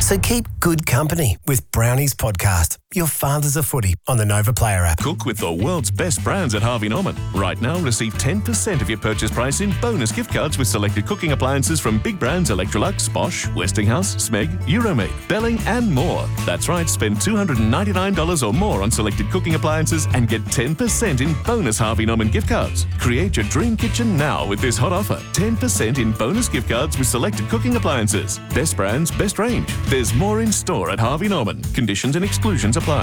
So keep good company with Brownies Podcast, Your Father's a Footy, on the Nova Player app. Cook with the world's best brands at Harvey Norman. Right now, receive 10% of your purchase price in bonus gift cards with selected cooking appliances from big brands Electrolux, Bosch, Westinghouse, Smeg, Euromate, Belling and more. That's right, spend $299 or more on selected cooking appliances and get 10% in bonus Harvey Norman gift cards. Create your dream kitchen now with this hot offer. 10% in bonus gift cards with selected cooking appliances. Best brands, best range. There's more in store at Harvey Norman. Conditions and exclusions apply.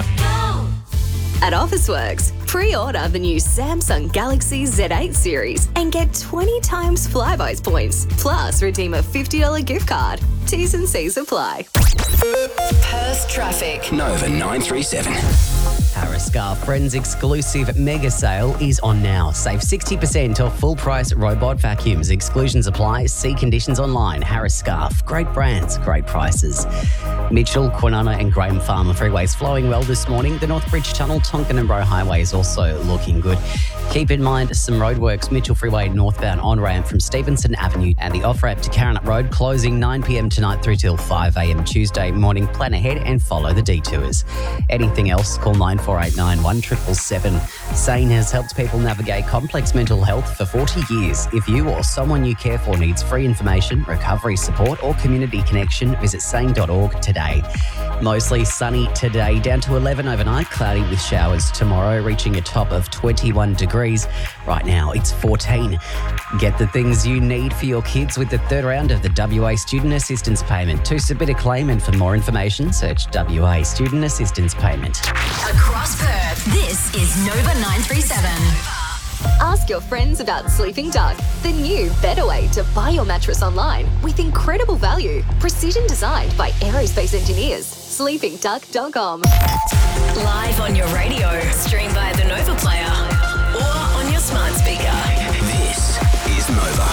At Officeworks, pre-order the new Samsung Galaxy Z8 series and get 20 times Flybuys points. Plus, redeem a $50 gift card. T's and C's apply. Perth traffic. Nova 937. Harris Scarf Friends exclusive mega sale is on now. Save 60% off full price robot vacuums. Exclusions apply. See conditions online. Harris Scarf. Great brands, great prices. Mitchell, Kwinana and Graham Farmer freeways flowing well this morning. The Northbridge Tunnel, Tonkin and Bro Highway is also looking good. Keep in mind some roadworks. Mitchell Freeway northbound on-ramp from Stevenson Avenue and the off-ramp to Caranup Road closing 9 p.m. tonight through till 5 a.m. Tuesday morning. Plan ahead and follow the detours. Anything else, call 9489 1777. SANE has helped people navigate complex mental health for 40 years. If you or someone you care for needs free information, recovery support or community connection, visit sane.org today. Mostly sunny today, down to 11 overnight, cloudy with showers tomorrow, reaching a top of 21 degrees. Right now, it's 14. Get the things you need for your kids with the third round of the WA Student Assistance Payment. To submit a claim and for more information, search WA Student Assistance Payment. Across Perth, this is Nova 937. Ask your friends about Sleeping Duck, the new, better way to buy your mattress online with incredible value. Precision designed by aerospace engineers. SleepingDuck.com. Live on your radio, stream via the Nova Player or on your smart speaker. This is Nova.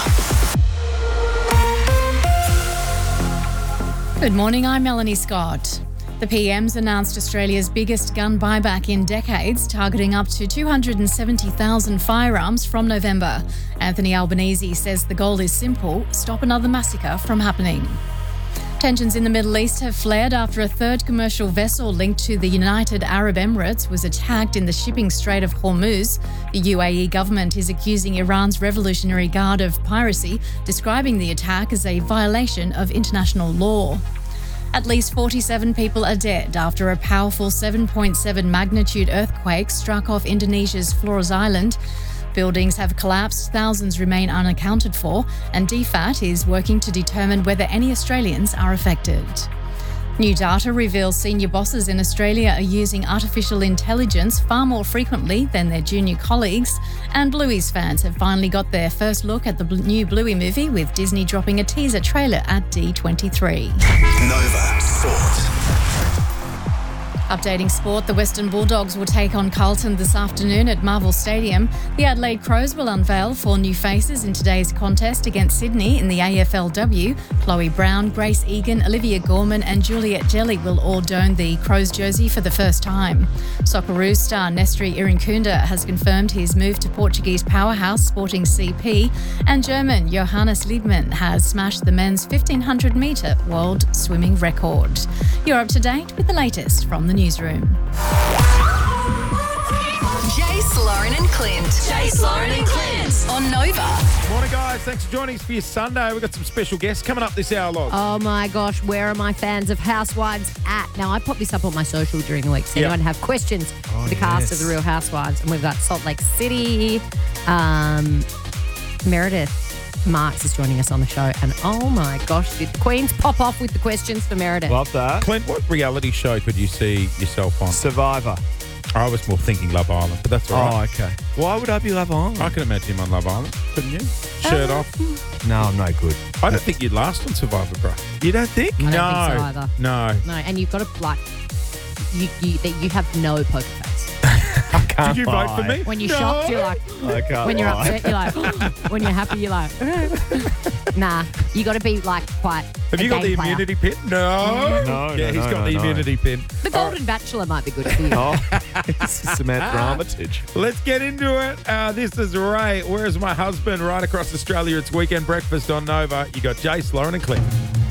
Good morning, I'm Melanie Scott. The PM's announced Australia's biggest gun buyback in decades, targeting up to 270,000 firearms from November. Anthony Albanese says the goal is simple: stop another massacre from happening. Tensions in the Middle East have flared after a third commercial vessel linked to the United Arab Emirates was attacked in the shipping Strait of Hormuz. The UAE government is accusing Iran's Revolutionary Guard of piracy, describing the attack as a violation of international law. At least 47 people are dead after a powerful 7.7 magnitude earthquake struck off Indonesia's Flores Island. Buildings have collapsed, thousands remain unaccounted for, and DFAT is working to determine whether any Australians are affected. New data reveals senior bosses in Australia are using artificial intelligence far more frequently than their junior colleagues, and Bluey's fans have finally got their first look at the new Bluey movie, with Disney dropping a teaser trailer at D23. Nova Sport. Updating sport, the Western Bulldogs will take on Carlton this afternoon at Marvel Stadium. The Adelaide Crows will unveil 4 new faces in today's contest against Sydney in the AFLW. Chloe Brown, Grace Egan, Olivia Gorman and Juliet Jelly will all don the Crows jersey for the first time. Socceroos star Nestri Irinkunda has confirmed his move to Portuguese powerhouse Sporting CP, and German Johannes Liebmann has smashed the men's 1500-metre world swimming record. You're up to date with the latest from the newsroom. Jace, Lauren and Clint. Jace, Lauren and Clint on Nova. Morning, guys. Thanks for joining us for your Sunday. We've got some special guests coming up this hour log. Oh, my gosh. Where are my fans of Housewives at? Now, I pop this up on my social during the week. So anyone have questions for the cast of The Real Housewives? And we've got Salt Lake City. Meredith Marks is joining us on the show. And, oh, my gosh, did the Queens pop off with the questions for Meredith? Love that. Clint, what reality show could you see yourself on? Survivor. I was more thinking Love Island, but that's all right. Oh, okay. Why would I be Love Island? I can imagine him on Love Island, couldn't you? Shirt off. No, I'm no good. I don't think you'd last on Survivor, bro. You don't think? I don't think so either. No. No, and you've got to, like, you have no poker face. I can't Did you vote for me? When you're shocked, you're like, I can't when you're lie. upset, you're like, when you're happy, you're like, nah, you got to be like quite. Have you got the immunity pin? No. No, Yeah, no, he's no, got no, the no. immunity pin. The Golden Bachelor might be good for you. Oh, this is Samantha Armitage. Let's get into it. This is Ray. Where's my husband? Right across Australia. It's Weekend Breakfast on Nova. You got Jace, Lauren and Clint.